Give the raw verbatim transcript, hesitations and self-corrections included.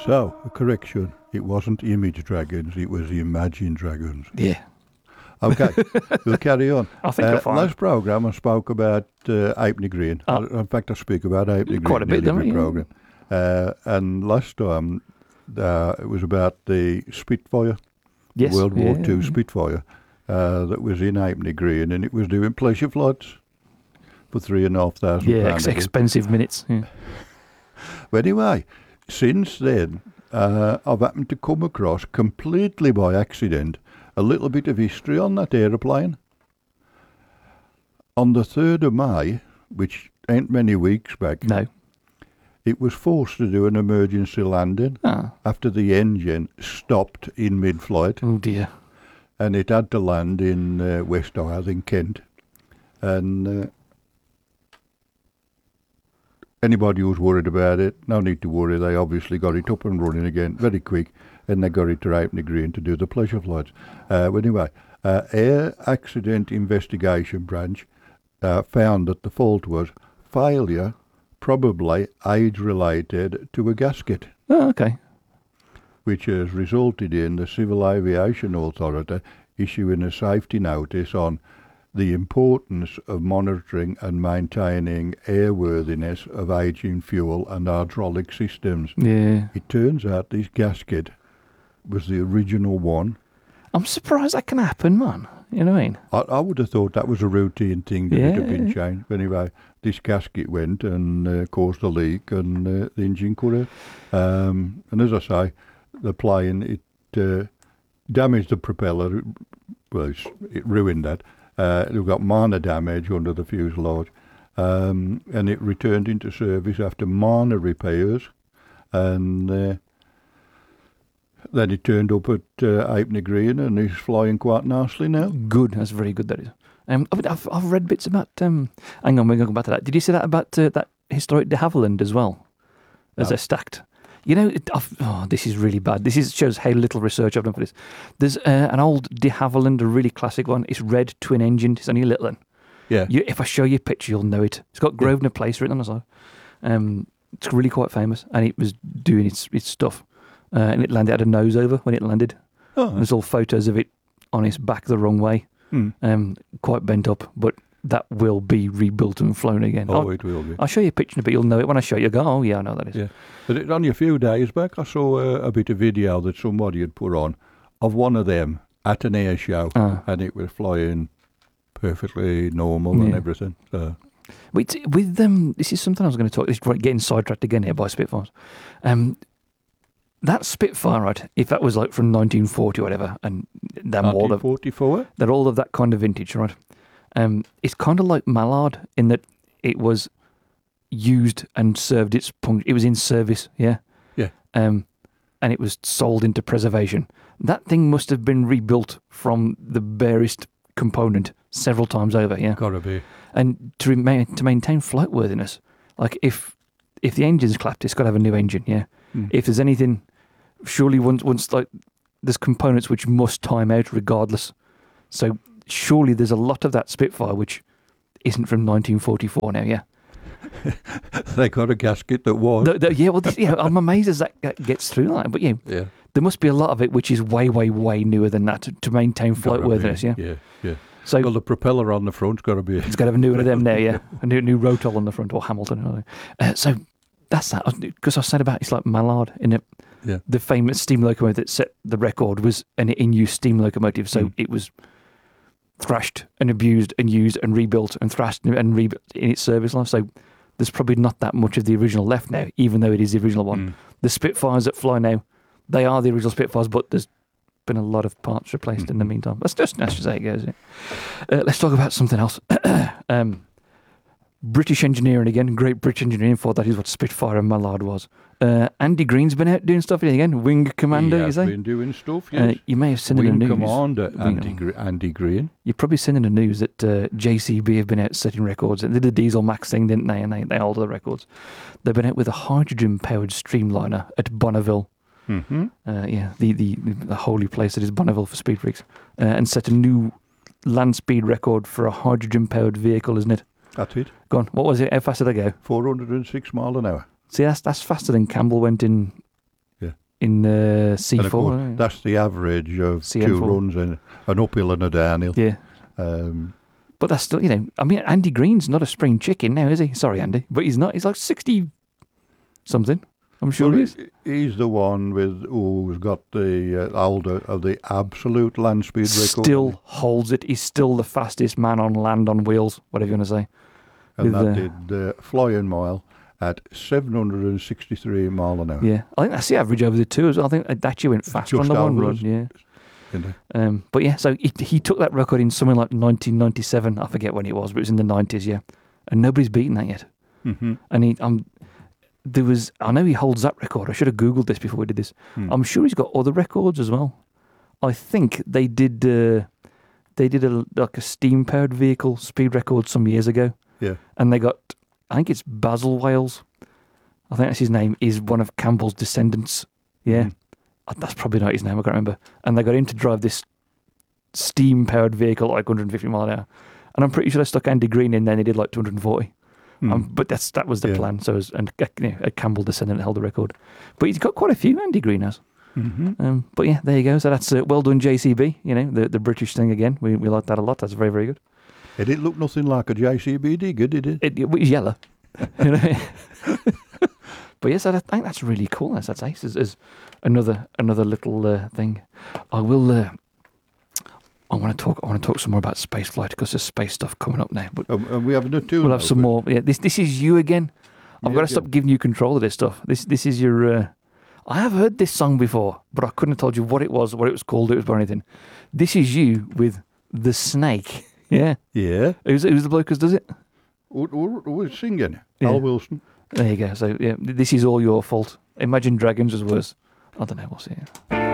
So, a correction. It wasn't Image Dragons, it was the Imagine Dragons. Yeah. Okay, we'll carry on. I think uh, you're fine. Last programme I spoke about uh, Apenny Green. Oh. In fact, I speak about Apenny Green Quite a bit, in every don't you? programme. Uh, and last time uh, it was about the Spitfire, Yes. World War yeah, Two yeah. Spitfire, uh, that was in Apenny Green, and it was doing pleasure flights for three and a half thousand Yeah, pounds. ex- expensive minutes. Yeah. But anyway, since then, uh, I've happened to come across, completely by accident, a little bit of history on that aeroplane. On the third of May, which ain't many weeks back, No. it was forced to do an emergency landing Ah. after the engine stopped in mid-flight, Oh dear. and it had to land in uh, West Isles in Kent. And uh, anybody who's worried about it, no need to worry. They obviously got it up and running again very quick, and they got it to Apenny Green to do the pleasure flights. Uh, but anyway, uh, Air Accident Investigation Branch uh, found that the fault was failure, probably age-related, to a gasket, Oh, okay. which has resulted in the Civil Aviation Authority issuing a safety notice on the importance of monitoring and maintaining airworthiness of aging fuel and hydraulic systems. Yeah. It turns out this gasket was the original one. I'm surprised that can happen, man. You know what I mean? I, I would have thought that was a routine thing that Yeah. it had been changed. But anyway, this gasket went and uh, caused a leak, and uh, the engine could have. Um, and as I say, the plane, it uh, damaged the propeller. Well, it's, it ruined that. Uh, it got minor damage under the fuselage, um, and it returned into service after minor repairs, and uh, then it turned up at uh, Apenny Green and is flying quite nicely now. Good. That's very good, that is. Um, I've, I've, I've read bits about... Um, hang on, we're going to go back to that. Did you see that about uh, that historic de Havilland as well? As No. they're stacked? You know, it, I've, oh, this is really bad. This is shows how little research I've done for this. There's uh, an old de Havilland, a really classic one. It's red, twin-engined. It's only a little one. Yeah. You, if I show you a picture, you'll know it. It's got Grosvenor Place written on the side. Um, it's really quite famous, and it was doing its its stuff. Uh, and it landed, had a nose over when it landed. Oh, There's all photos of it on its back the wrong way, hmm. um, quite bent up, but that will be rebuilt and flown again. oh I'll, it will be. I'll show you a picture, but you'll know it when I show you. You'll go, oh yeah, I know that is. Yeah. But it, only a few days back, I saw a, a bit of video that somebody had put on of one of them at an air show, Ah. and it was flying perfectly normal and Yeah. everything. So, With, with them, this is something I was going to talk. This is right, getting sidetracked again here by Spitfires. Um, that Spitfire, right? If that was like from nineteen forty or whatever, and they're all nineteen of forty-four? they're all of that kind of vintage, right? Um, it's kind of like Mallard in that it was used and served its punct. It was in service, yeah. Yeah. Um, and it was sold into preservation. That thing must have been rebuilt from the barest component several times over, yeah. Gotta be. And to remain to maintain flight worthiness, like if if the engine's clapped, it's got to have a new engine, yeah. Mm. If there's anything, surely once once like there's components which must time out regardless. So surely there's a lot of that Spitfire which isn't from nineteen forty-four now, yeah. They got a gasket that was. The, the, yeah, well, this, yeah, I'm amazed as that that gets through that, but yeah, yeah. there must be a lot of it which is way, way, way newer than that to, to maintain flight Gotta worthiness, be. yeah. Yeah, yeah. So Well, the propeller on the front's got to be. it's got to have a new one of them there, yeah. A new new Rotor on the front, or Hamilton. Or uh, so that's that. Because I said about it's like Mallard in it. Yeah. The famous steam locomotive that set the record was an in-use steam locomotive. So Mm. it was thrashed and abused and used and rebuilt and thrashed and rebuilt in its service life. So there's probably not that much of the original left now, even though it is the original one. Mm. The Spitfires that fly now, they are the original Spitfires, but there's been a lot of parts replaced Mm. in the meantime. That's just, that's just how it goes. Yeah. Uh, let's talk about something else. um, British engineering again, Great British engineering thought that is what Spitfire and Mallard was. Uh, Andy Green's been out doing stuff again. Wing Commander, he is has he? been doing stuff, Uh, yes. you may have seen in Wing the news. Commander Wing- Andy, Gre- Andy Green. You've probably seen in the news that uh, J C B have been out setting records. They did the Diesel Max thing, didn't they? And they, they altered the records. They've been out with a hydrogen-powered streamliner at Bonneville. Mm-hmm. Uh, yeah, the, the the holy place that is Bonneville for speed freaks. Uh, and set a new land speed record for a hydrogen-powered vehicle, isn't it? That's it. Go on, what was it? How fast did they go? four hundred six mile an hour. See, that's that's faster than Campbell went in Yeah. in uh, C And of four. course, that's the average of C N two four. runs, in an uphill and a downhill. Yeah. Um, But that's still, you know, I mean, Andy Green's not a spring chicken now, is he? Sorry, Andy. But he's not. He's like sixty something. I'm sure well, he is. He's the one with who's got the uh, older of the absolute land speed record. Still holds it. He's still the fastest man on land on wheels, whatever you want to say. And with, that uh, did uh, flying mile at seven hundred sixty-three mile an hour. Yeah. I think that's the average over the two as well. I think that actually went faster Just on the one over run. us. Yeah. You know. Um, but yeah, so he, he took that record in something like nineteen ninety-seven. I forget when it was, but it was in the nineties, yeah. And nobody's beaten that yet. Mm-hmm. And he, um, there was, I know he holds that record. I should have Googled this before we did this. Hmm. I'm sure he's got other records as well. I think they did, uh, they did a like a steam powered vehicle speed record some years ago. Yeah. And they got, I think it's Basil Wales. I think that's his name. Is one of Campbell's descendants. Yeah. Mm. That's probably not his name, I can't remember. And they got him to drive this steam-powered vehicle at like one hundred fifty mile an hour. And I'm pretty sure they stuck Andy Green in there and he did like two hundred forty. Hmm. Um, but that's that was the Yeah. plan. So, it was, and you know, a Campbell descendant held the record. But he's got quite a few, Andy Green has. Mm-hmm. Um, but yeah, there you go. So that's uh, well done, J C B. You know, the, the British thing again. We we like that a lot. That's very, very good. It didn't look nothing like a J C B digger, did it? It, it was yellow. You know? But yes, I think that's really cool. That's, that's ace. As, as another another little uh, thing. I will. Uh, I want to talk. I want to talk some more about space flight because there's space stuff coming up now. But Um, and we have a two. we'll have some more. Yeah, this this is you again. I've Yeah, got to yeah. stop giving you control of this stuff. This this is your. Uh, I have heard this song before, but I couldn't have told you what it was, what it was called, it was or anything. This is you with the snake. Yeah. Yeah. Who's who's the bloke who does it? Who, who, who was singing? Yeah. Al Wilson. There you go. So yeah, this is all your fault. Imagine Dragons was worse. I don't know. We'll see.